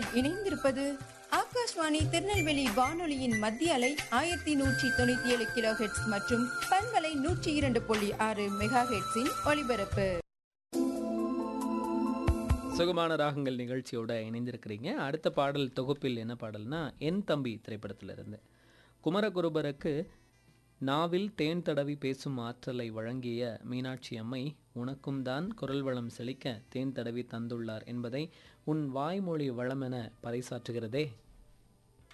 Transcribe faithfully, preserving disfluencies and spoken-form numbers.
இணைந்திருப்பது ஆகாஷ்வாணி திருநெல்வேலி வானொலியின் மத்திய அலை ஆயிரத்தி நூற்றி தொண்ணூத்தி ஏழு கிலோ ஹெட்ஸ் மற்றும் பண்பலை நூற்றி இரண்டு புள்ளி ஆறு மெகா ஹெட்ஸின் ஒலிபரப்பு. சுகமான ராகங்கள் நிகழ்ச்சியோட இணைந்திருக்கிறீங்க. அடுத்த பாடல் தொகுப்பில் என்ன பாடல்னா, என் தம்பி திரைப்படத்திலிருந்து. குமரகுருபருக்கு நாவில் தேன் தடவி பேசும் ஆற்றலை வழங்கிய மீனாட்சி அம்மை உனக்கும் தான் குரல் வளம் செழிக்க தேன் தடவி தந்துள்ளார் என்பதை உன் வாய்மொழி வளமென பறைசாற்றுகிறதே